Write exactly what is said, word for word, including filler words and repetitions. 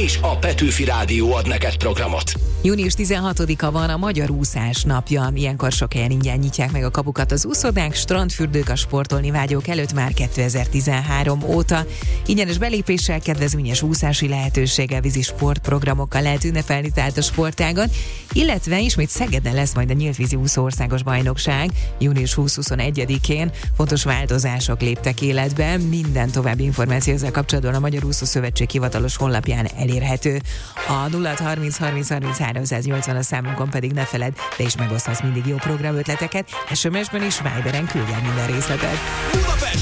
és a Petőfi Rádió ad neked programot. június tizenhatodika van a Magyar Úszás napja. Ilyenkor sok helyen ingyen nyitják meg a kapukat az úszodák, strandfürdők a sportolni vágyók előtt már kétezer-tizenhárom óta. Ingyenes belépéssel, kedvezményes úszási lehetőséggel, vízi sportprogramokkal lehet ünnepelni tehát a sportágat, illetve ismét Szegeden lesz majd a nyíltvízi úszó országos bajnokság június huszadikán. Fontos változások léptek életbe, minden további információ ezzel kapcsolatban a Magyar Úszó Szövetség hivatalos honlapján elérhető. A nulla harminc harminc harminchárom nyolcvan a számunkon pedig ne feledd, de is megoszthatsz mindig jó programötleteket, es em es-ben is, Viberen küldj el minden részletet. Budapest,